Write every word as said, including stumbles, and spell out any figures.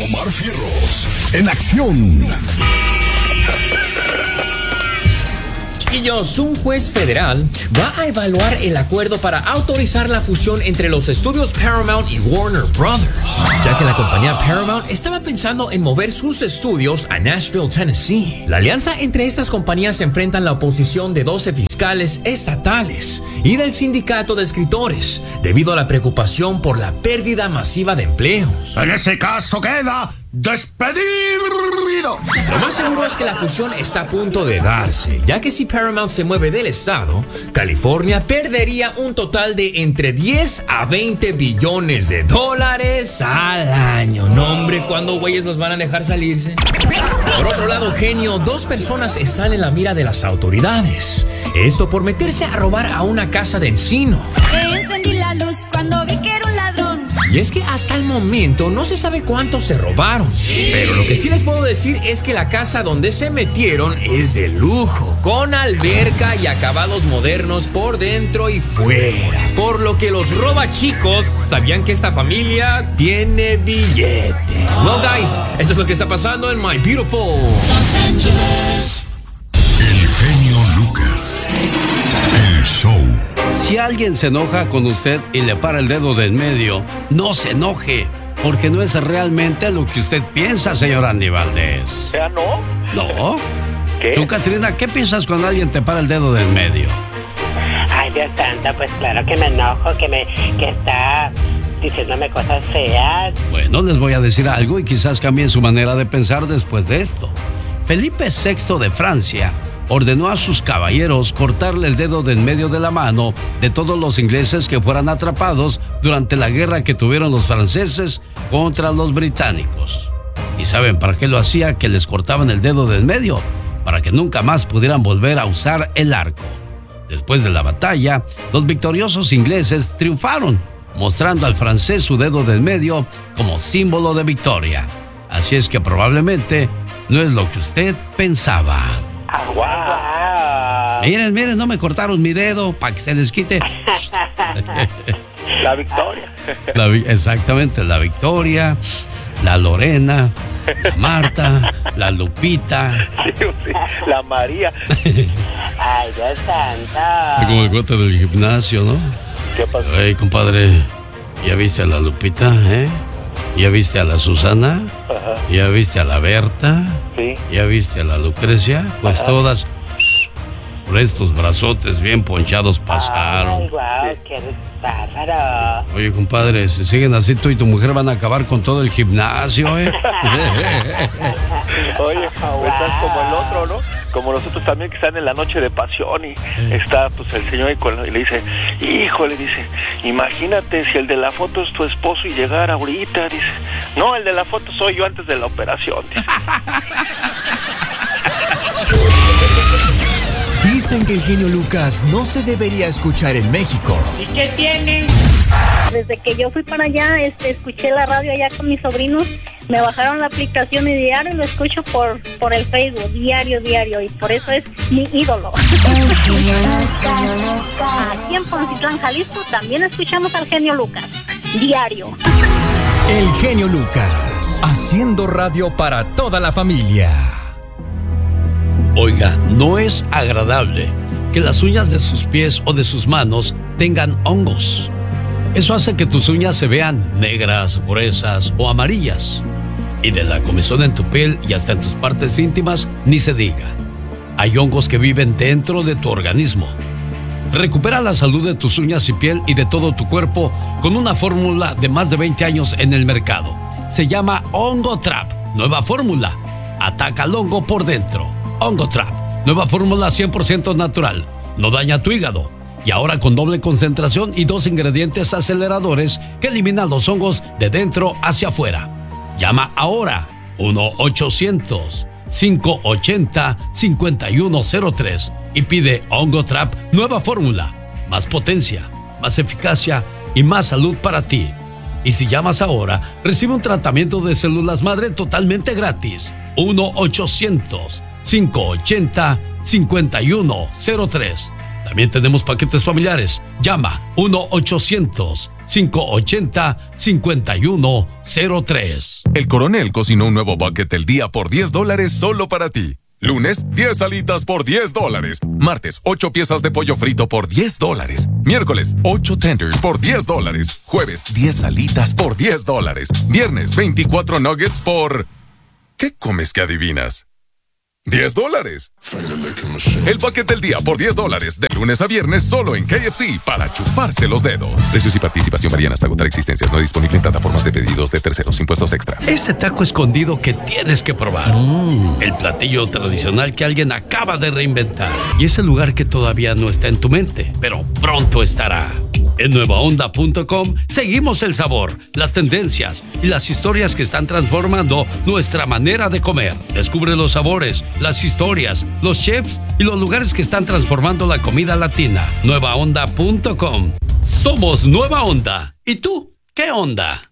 Omar Fierros, en acción. Chiquillos, un juez federal va a evaluar el acuerdo para autorizar la fusión entre los estudios Paramount y Warner Brothers, ya que la compañía Paramount estaba pensando en mover sus estudios a Nashville, Tennessee. La alianza entre estas compañías se enfrenta a la oposición de doce fiscales estatales y del sindicato de escritores, debido a la preocupación por la pérdida masiva de empleos. En ese caso queda despedido. Lo más seguro es que la fusión está a punto de darse, ya que si Paramount se mueve del estado, California perdería un total de entre diez a veinte billones de dólares al año. No, hombre, ¿cuándo güeyes los van a dejar salirse? Por otro lado, genio, dos personas están en la mira de las autoridades. Esto por meterse a robar a una casa de Encino. Encendí la luz cuando vi que era un ladrón. Y es que hasta el momento no se sabe cuánto se robaron. Pero lo que sí les puedo decir es que la casa donde se metieron es de lujo, con alberca y acabados modernos por dentro y fuera. Por lo que los robachicos sabían que esta familia tiene billete. Well, guys, esto es lo que está pasando en My Beautiful Los Angeles. El genio Lucas. El show. Si alguien se enoja con usted y le para el dedo de en medio, no se enoje, porque no es realmente lo que usted piensa, señor Andy Valdés. ¿Ya no? ¿No? ¿Qué? Tú, Catrina, ¿qué piensas cuando alguien te para el dedo de en medio? Ay, Dios santo, pues claro que me enojo, que me que está diciéndome cosas feas. Bueno, les voy a decir algo y quizás cambien su manera de pensar después de esto. Felipe sexto de Francia ordenó a sus caballeros cortarle el dedo de en medio de la mano de todos los ingleses que fueran atrapados durante la guerra que tuvieron los franceses contra los británicos. ¿Y saben para qué lo hacía? Que les cortaban el dedo de en medio, para que nunca más pudieran volver a usar el arco. Después de la batalla, los victoriosos ingleses triunfaron, mostrando al francés su dedo de en medio como símbolo de victoria. Así es que probablemente no es lo que usted pensaba. Ah, wow. Miren, miren, no me cortaron mi dedo para que se les quite. La victoria. La, exactamente, la Victoria, la Lorena, la Marta, la Lupita. Sí, sí, la María. Ay, Dios santo. Como el cuate del gimnasio, ¿no? ¿Qué pasó? Ey, compadre, ¿ya viste a la Lupita, eh? ¿Ya viste a la Susana? Ajá. ¿Ya viste a la Berta? Sí. ¿Ya viste a la Lucrecia? Pues Ajá. todas por estos brazotes bien ponchados pasaron. Ay, wow, qué bárbaro. Oye, compadre, si siguen así tú y tu mujer van a acabar con todo el gimnasio, ¿eh? Oye, estás como el otro, ¿no? Como los otros también que están en la noche de pasión y Eh. está pues el señor y, con, y le dice, hijo, le dice, imagínate si el de la foto es tu esposo y llegara ahorita, dice, no, el de la foto soy yo antes de la operación, dice. Dicen que el genio Lucas no se debería escuchar en México. ¿Y qué tienen? Desde que yo fui para allá, este, escuché la radio allá con mis sobrinos, me bajaron la aplicación y diario lo escucho por, por el Facebook, diario, diario, y por eso es mi ídolo. Aquí en Poncitlán, Jalisco, también escuchamos al genio Lucas, diario. El genio Lucas, haciendo radio para toda la familia. Oiga, no es agradable que las uñas de sus pies o de sus manos tengan hongos. Eso hace que tus uñas se vean negras, gruesas o amarillas. Y de la comezón en tu piel y hasta en tus partes íntimas, ni se diga. Hay hongos que viven dentro de tu organismo. Recupera la salud de tus uñas y piel y de todo tu cuerpo con una fórmula de más de veinte años en el mercado. Se llama Hongo Trap. Nueva fórmula. Ataca al hongo por dentro. Hongo Trap. Nueva fórmula cien por ciento natural. No daña tu hígado. Y ahora con doble concentración y dos ingredientes aceleradores que eliminan los hongos de dentro hacia afuera. Llama ahora uno ochocientos, cinco ochenta, cincuenta y uno cero tres y pide Hongo Trap nueva fórmula. Más potencia, más eficacia y más salud para ti. Y si llamas ahora, recibe un tratamiento de células madre totalmente gratis. uno ochocientos, cinco ochenta, cincuenta y uno cero tres. También tenemos paquetes familiares. Llama uno ochocientos, cinco ochenta, cincuenta y uno cero tres. El Coronel cocinó un nuevo bucket del día por diez dólares solo para ti. Lunes, diez alitas por diez dólares. Martes, ocho piezas de pollo frito por diez dólares. Miércoles, ocho tenders por diez dólares. Jueves, diez alitas por diez dólares. Viernes, veinticuatro nuggets por... ¿Qué comes que adivinas? diez dólares. El paquete del día por diez dólares. De lunes a viernes solo en K F C para chuparse los dedos. Precios y participación varían hasta agotar existencias. No disponible en plataformas de pedidos de terceros. Impuestos extra. Ese taco escondido que tienes que probar. Mm. El platillo tradicional que alguien acaba de reinventar. Y ese lugar que todavía no está en tu mente, pero pronto estará. En nueva onda punto com seguimos el sabor, las tendencias y las historias que están transformando nuestra manera de comer. Descubre los sabores, las historias, los chefs y los lugares que están transformando la comida latina. nueva onda punto com. Somos Nueva Onda. ¿Y tú? ¿Qué onda?